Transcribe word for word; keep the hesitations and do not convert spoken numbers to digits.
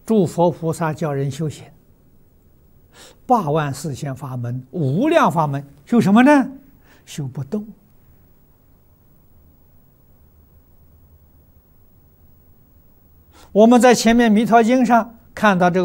诸佛菩萨教人修行，八万四千法门、无量法门，修什么呢？修不动。我们在前面《弥陀经》上看到这个。